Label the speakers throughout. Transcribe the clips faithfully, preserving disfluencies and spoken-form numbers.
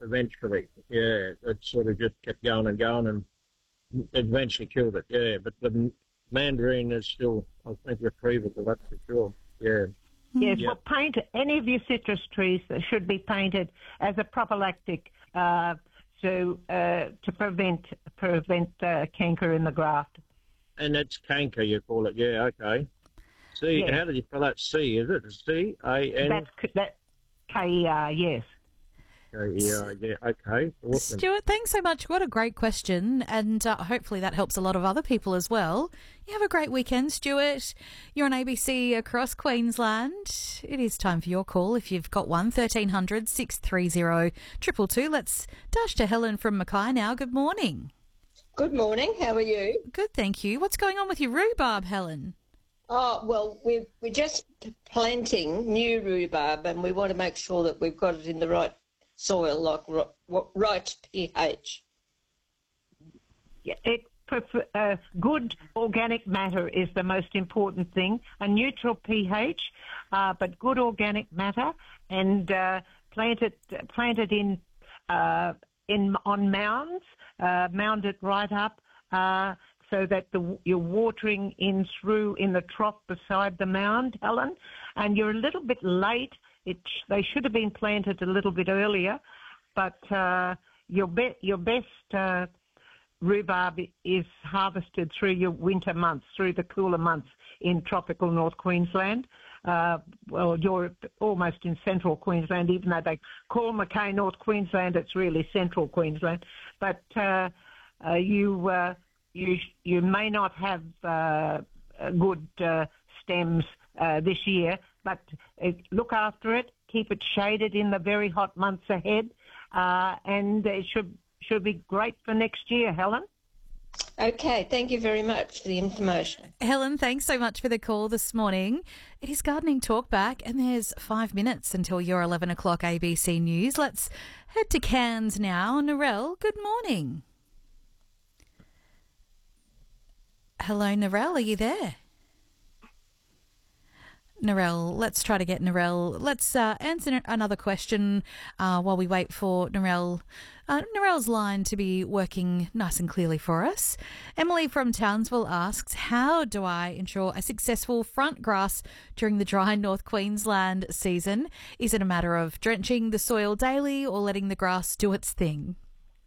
Speaker 1: eventually. Yeah, it sort of just kept going and going and eventually killed it. Yeah, but the mandarin is still, I think, retrievable. That's for sure. Yeah.
Speaker 2: Yes,
Speaker 1: Yeah.
Speaker 2: well, paint any of your citrus trees that should be painted as a prophylactic uh, to uh, to prevent prevent uh, canker in the graft.
Speaker 1: And that's canker, you call it. Yeah, okay. C,
Speaker 2: Yeah.
Speaker 1: how did you spell that? C, is it? C A N
Speaker 2: That's c- that K E R. Yes.
Speaker 1: K E R. Yeah, okay. Awesome.
Speaker 3: Stuart, thanks so much. What a great question, and uh, hopefully that helps a lot of other people as well. You have a great weekend, Stuart. You're on A B C across Queensland. It is time for your call. If you've got one, thirteen hundred, six three zero, two two two. Let's dash to Helen from Mackay now. Good morning.
Speaker 4: Good morning. How are you?
Speaker 3: Good, thank you. What's going on with your rhubarb, Helen?
Speaker 4: Oh, well, we're, we're just planting new rhubarb and we want to make sure that we've got it in the right soil, like right, right pH.
Speaker 2: Yeah, it prefer, uh, good organic matter is the most important thing. A neutral pH, uh, but good organic matter, and uh, plant it plant it in uh, in on mounds, uh, mound it right up. Uh, so that the, you're watering in through in the trough beside the mound, Helen, and you're a little bit late. It, they should have been planted a little bit earlier, but uh, your, be, your best uh, rhubarb is harvested through your winter months, through the cooler months in tropical North Queensland. Uh, well, you're almost in central Queensland, even though they call Mackay North Queensland, it's really central Queensland. But uh, uh, you... Uh, You you may not have uh, good uh, stems uh, this year, but uh, look after it. Keep it shaded in the very hot months ahead, uh, and it should should be great for next year, Helen.
Speaker 4: Okay, thank you very much for the information.
Speaker 3: Helen, thanks so much for the call this morning. It is Gardening Talk Back, and there's five minutes until your eleven o'clock A B C News. Let's head to Cairns now. Narelle, good morning. Hello, Narelle, are you there? Narelle, let's try to get Narelle. Let's uh, answer another question uh, while we wait for Narelle, uh, Narelle's line to be working nice and clearly for us. Emily from Townsville asks, how do I ensure a successful front grass during the dry North Queensland season? Is it a matter of drenching the soil daily or letting the grass do its thing?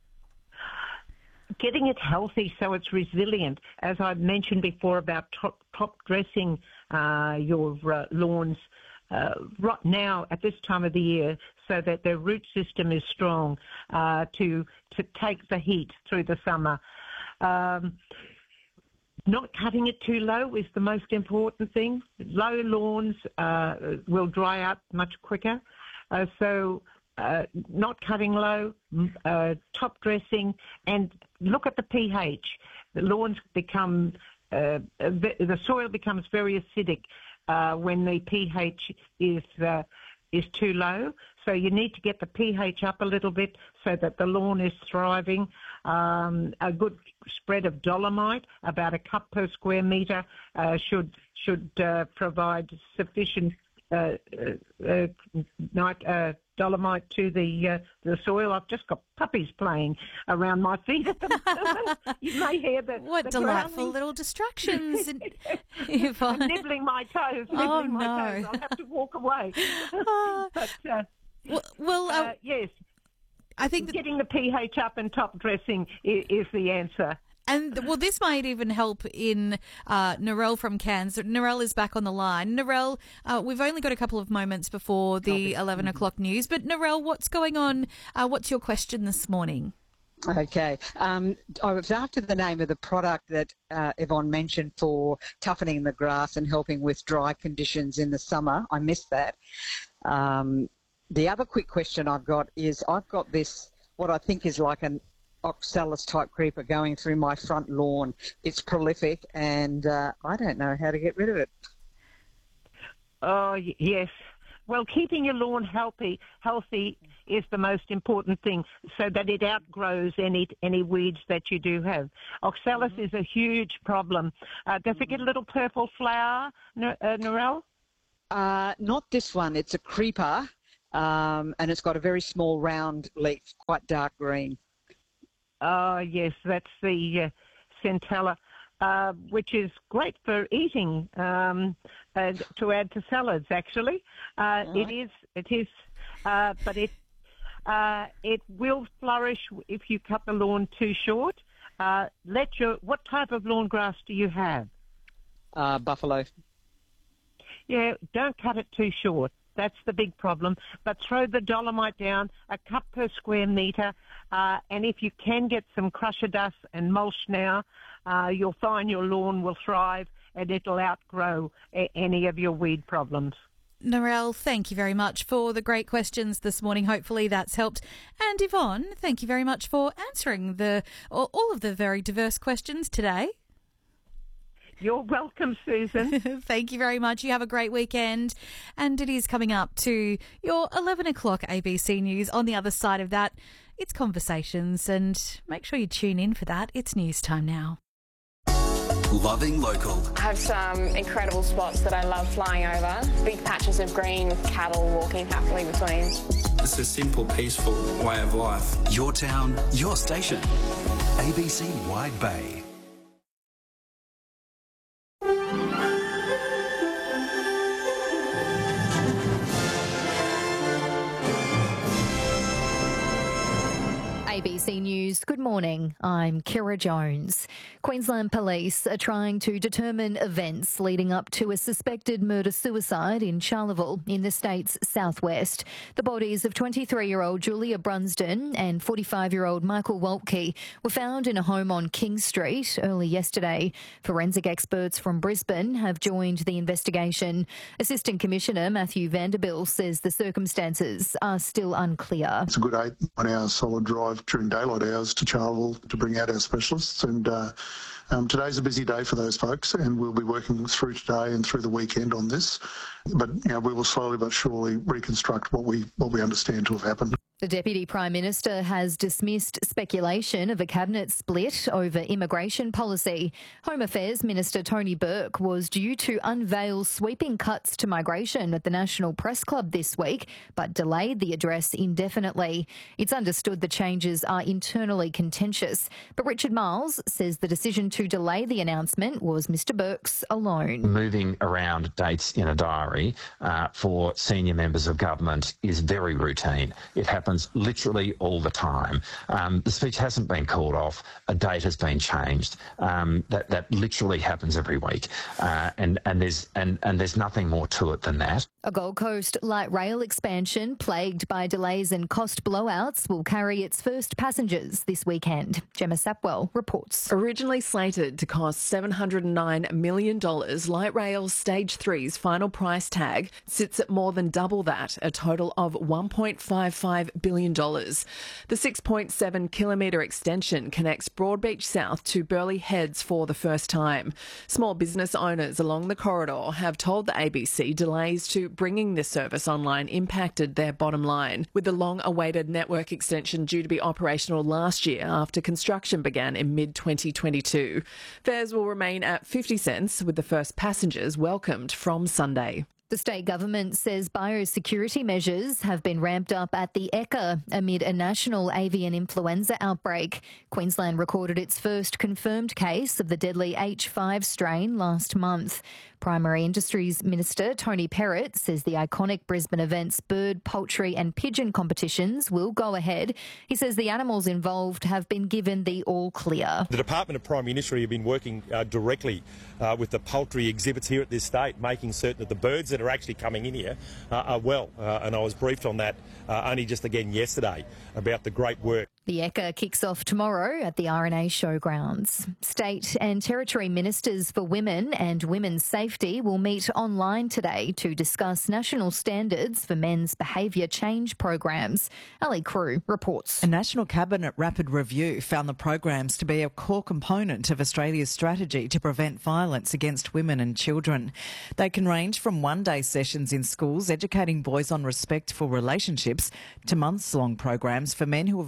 Speaker 2: Getting it healthy so it's resilient. As I mentioned before about top, top dressing uh, your uh, lawns uh, right now at this time of the year so that their root system is strong uh, to to take the heat through the summer. Um, not cutting it too low is the most important thing. Low lawns uh, will dry up much quicker. Uh, so Uh, not cutting low, uh, top dressing, and look at the pH. The lawns become, uh, the soil becomes very acidic uh, when the pH is uh, is too low. So you need to get the pH up a little bit so that the lawn is thriving. Um, a good spread of dolomite, about a cup per square metre, uh, should should uh, provide sufficient uh, uh, uh, night. Uh, dolomite to the uh, the soil. I've just got puppies playing around my feet at the moment. You may hear the
Speaker 3: What
Speaker 2: the
Speaker 3: delightful
Speaker 2: growling.
Speaker 3: little distractions. And,
Speaker 2: I'm nibbling my toes, nibbling
Speaker 3: Oh,
Speaker 2: my
Speaker 3: no.
Speaker 2: toes. I'll have to walk away.
Speaker 3: Uh,
Speaker 2: but uh,
Speaker 3: well, well uh,
Speaker 2: uh, yes,
Speaker 3: I think that,
Speaker 2: getting the pH up and top dressing is, is the answer.
Speaker 3: and well, this might even help in uh, Narelle from Cairns. Narelle is back on the line. Narelle, uh, we've only got a couple of moments before the eleven o'clock news, but Narelle, what's going on? Uh, what's your question this morning?
Speaker 5: Okay. Um, I was after the name of the product that uh, Yvonne mentioned for toughening the grass and helping with dry conditions in the summer. I missed that. Um, the other quick question I've got is I've got this, what I think is like an oxalis type creeper going through my front lawn. It's prolific and uh, I don't know how to get rid of it.
Speaker 2: Oh, y- yes. Well, keeping your lawn healthy healthy is the most important thing so that it outgrows any any weeds that you do have. Oxalis mm-hmm. is a huge problem. Uh, does it get a little purple flower, N- uh, Narelle?
Speaker 5: Uh, not this one. It's a creeper um, and it's got a very small round leaf, quite dark green.
Speaker 2: Oh, yes, that's the uh, Centella, uh, which is great for eating, um, uh, to add to salads, actually. Uh,
Speaker 5: Right.
Speaker 2: It is, it is, uh, but it uh, it will flourish if you cut the lawn too short. Uh, let your, what type of lawn grass do you have?
Speaker 5: Uh, buffalo.
Speaker 2: Yeah, don't cut it too short. That's the big problem. But throw the dolomite down, a cup per square metre, uh, and if you can get some crusher dust and mulch now, uh, you'll find your lawn will thrive and it'll outgrow a- any of your weed problems.
Speaker 3: Narelle, thank you very much for the great questions this morning. Hopefully that's helped. And Yvonne, thank you very much for answering the all all of the very diverse questions today.
Speaker 2: You're welcome, Susan.
Speaker 3: Thank you very much. You have a great weekend. And it is coming up to your eleven o'clock A B C News. On the other side of that, it's Conversations, and make sure you tune in for that. It's news time now.
Speaker 6: Loving local.
Speaker 7: I have some incredible spots that I love flying over. Big patches of green with cattle walking happily between.
Speaker 8: It's a simple, peaceful way of life.
Speaker 6: Your town, your station. A B C Wide Bay.
Speaker 9: A B C News, good morning. I'm Kira Jones. Queensland Police are trying to determine events leading up to a suspected murder-suicide in Charleville in the state's southwest. The bodies of twenty-three-year-old Julia Brunsden and forty-five-year-old Michael Waltke were found in a home on King Street early yesterday. Forensic experts from Brisbane have joined the investigation. Assistant Commissioner Matthew Vanderbilt says the circumstances are still unclear.
Speaker 10: It's a good eight, nine hour solid drive during daylight hours to Charleville to bring out our specialists, and uh, um, today's a busy day for those folks, and we'll be working through today and through the weekend on this. But you know, we will slowly but surely reconstruct what we what we understand to have happened.
Speaker 9: The Deputy Prime Minister has dismissed speculation of a cabinet split over immigration policy. Home Affairs Minister Tony Burke was due to unveil sweeping cuts to migration at the National Press Club this week, but delayed the address indefinitely. It's understood the changes are internally contentious, but Richard Miles says the decision to delay the announcement was Mister Burke's alone.
Speaker 11: Moving around dates in a diary uh, for senior members of government is very routine. It happens literally all the time. Um, the speech hasn't been called off. A date has been changed. Um, that that literally happens every week, uh, and and there's and and there's nothing more to it than that.
Speaker 9: A Gold Coast light rail expansion plagued by delays and cost blowouts will carry its first passengers this weekend. Gemma Sapwell reports.
Speaker 12: Originally slated to cost seven hundred nine million dollars, Light Rail Stage three's final price tag sits at more than double that, a total of one point five five billion dollars. The six point seven kilometre extension connects Broadbeach South to Burleigh Heads for the first time. Small business owners along the corridor have told the A B C delays to bringing this service online impacted their bottom line, with the long-awaited network extension due to be operational last year after construction began in mid twenty twenty-two. Fares will remain at fifty cents, with the first passengers welcomed from Sunday.
Speaker 9: The state government says biosecurity measures have been ramped up at the Ekka amid a national avian influenza outbreak. Queensland recorded its first confirmed case of the deadly H five strain last month. Primary Industries Minister Tony Perrott says the iconic Brisbane event's bird, poultry and pigeon competitions will go ahead. He says the animals involved have been given the all clear.
Speaker 13: The Department of Prime Ministry have been working uh, directly uh, with the poultry exhibits here at this state, making certain that the birds that are actually coming in here uh, are well. Uh, and I was briefed on that uh, only just again yesterday about the great work.
Speaker 9: The Ekka kicks off tomorrow at the R N A Showgrounds. State and Territory Ministers for Women and Women's Safety will meet online today to discuss national standards for men's behaviour change programs. Ali Crew reports.
Speaker 14: A National Cabinet rapid review found the programs to be a core component of Australia's strategy to prevent violence against women and children. They can range from one-day sessions in schools educating boys on respect for relationships to months-long programs for men who have abused their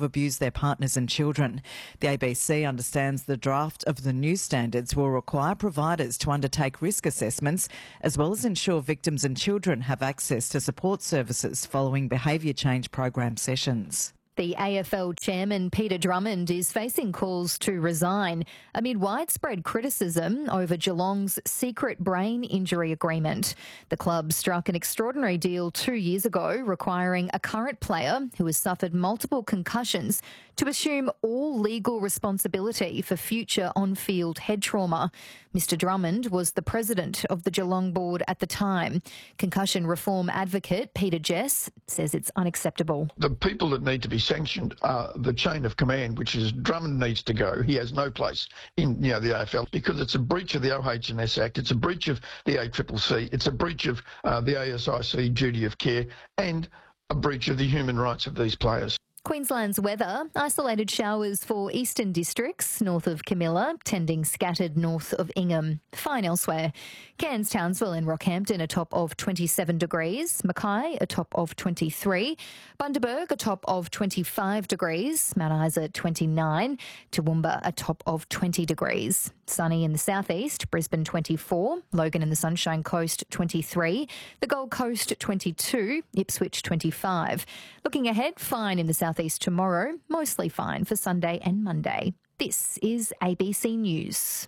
Speaker 14: their partners and children. The A B C understands the draft of the new standards will require providers to undertake risk assessments as well as ensure victims and children have access to support services following behaviour change program sessions.
Speaker 9: The A F L chairman, Peter Drummond, is facing calls to resign amid widespread criticism over Geelong's secret brain injury agreement. The club struck an extraordinary deal two years ago requiring a current player who has suffered multiple concussions to assume all legal responsibility for future on-field head trauma. Mister Drummond was the president of the Geelong board at the time. Concussion reform advocate Peter Jess says it's unacceptable.
Speaker 15: The people that need to be sanctioned are the chain of command, which is Drummond needs to go. He has no place in you know, the A F L because it's a breach of the O H and S Act, it's a breach of the A C C C, it's a breach of uh, the A S I C duty of care and a breach of the human rights of these players.
Speaker 9: Queensland's weather, isolated showers for eastern districts north of Camilla, tending scattered north of Ingham. Fine elsewhere. Cairns, Townsville and Rockhampton a top of twenty-seven degrees, Mackay a top of twenty-three, Bundaberg a top of twenty-five degrees, Mount Isa twenty-nine, Toowoomba a top of twenty degrees. Sunny in the southeast, Brisbane twenty-four, Logan and the Sunshine Coast twenty-three, the Gold Coast twenty-two, Ipswich twenty-five. Looking ahead, fine in the southeast tomorrow, mostly fine for Sunday and Monday. This is A B C News.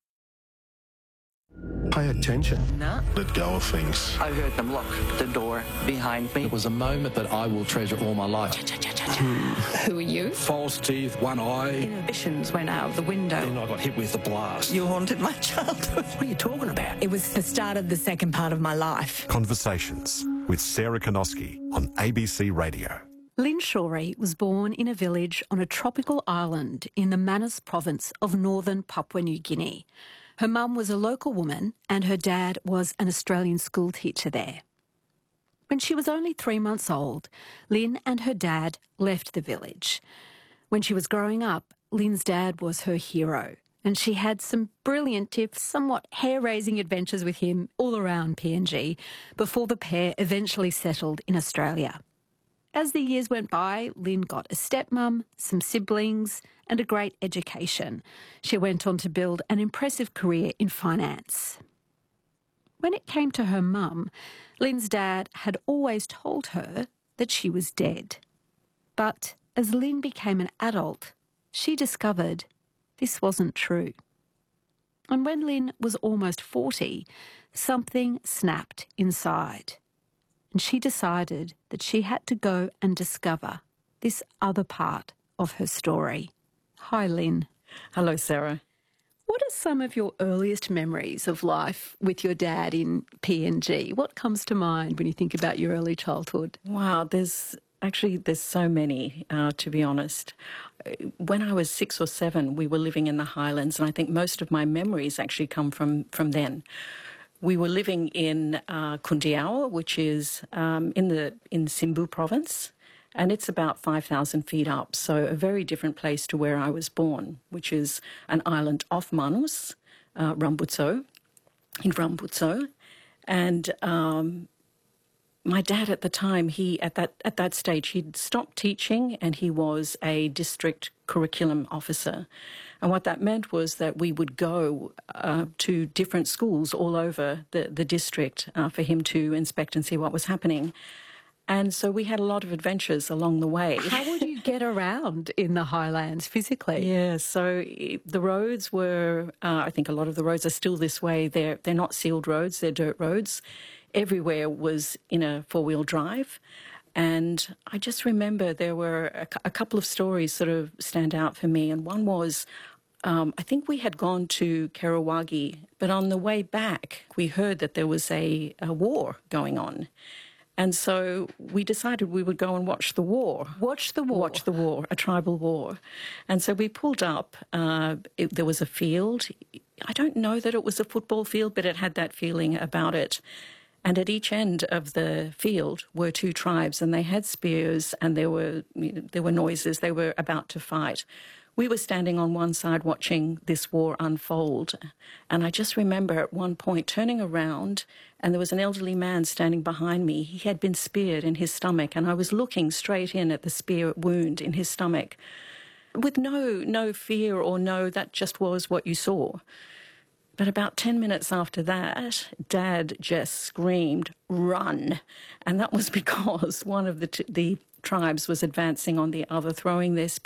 Speaker 16: Pay attention.
Speaker 17: No.
Speaker 16: Let go of things.
Speaker 17: I heard them lock the door behind me.
Speaker 8: It was a moment that I will treasure all my life.
Speaker 17: Who are you?
Speaker 8: False teeth, one eye.
Speaker 17: Inhibitions went out of the window.
Speaker 8: Then I got hit with a blast.
Speaker 17: You haunted my childhood. What are you talking about? It was the start of the second part of my life.
Speaker 18: Conversations with Sarah Konoski on A B C Radio.
Speaker 19: Lynn Shorey was born in a village on a tropical island in the Manus province of northern Papua New Guinea. Her mum was a local woman and her dad was an Australian schoolteacher there. When she was only three months old, Lynn and her dad left the village. When she was growing up, Lynn's dad was her hero, and she had some brilliant, if somewhat hair-raising adventures with him all around P N G before the pair eventually settled in Australia. As the years went by, Lynn got a stepmum, some siblings, and a great education. She went on to build an impressive career in finance. When it came to her mum, Lynn's dad had always told her that she was dead. But as Lynn became an adult, she discovered this wasn't true. And when Lynn was almost forty, something snapped inside. And she decided that she had to go and discover this other part of her story. Hi, Lynn.
Speaker 20: Hello, Sarah.
Speaker 19: What are some of your earliest memories of life with your dad in P N G? What comes to mind when you think about your early childhood?
Speaker 20: Wow, there's actually there's so many, uh, to be honest. When I was six or seven, we were living in the Highlands, and I think most of my memories actually come from, from then. We were living in uh, Kundiawa, which is um, in the in Simbu province, and it's about five thousand feet up, so a very different place to where I was born, which is an island off Manus, uh, Rambutso, in Rambutso. And um, my dad at the time, he at that at that stage, he'd stopped teaching and he was a district curriculum officer. And what that meant was that we would go uh, to different schools all over the, the district uh, for him to inspect and see what was happening. And so we had a lot of adventures along the way.
Speaker 19: How would you get around in the highlands physically?
Speaker 20: Yeah, so the roads were, uh, I think a lot of the roads are still this way. They're, they're not sealed roads, they're dirt roads. Everywhere was in a four-wheel drive. And I just remember there were a, a couple of stories sort of stand out for me. And one was, um, I think we had gone to Karawagi, but on the way back, we heard that there was a, a war going on. And so we decided we would go and watch the war.
Speaker 19: Watch the war?
Speaker 20: Watch the war, a tribal war. And so we pulled up. Uh, it, there was a field. I don't know that it was a football field, but it had that feeling about it. And at each end of the field were two tribes, and they had spears, and there were you know, there were noises. They were about to fight. We were standing on one side watching this war unfold, and I just remember at one point turning around, and there was an elderly man standing behind me. He had been speared in his stomach, and I was looking straight in at the spear wound in his stomach. with no no fear or no, that just was what you saw. But about ten minutes after that, Dad just screamed, "Run!" And that was because one of the t- the tribes was advancing on the other, throwing their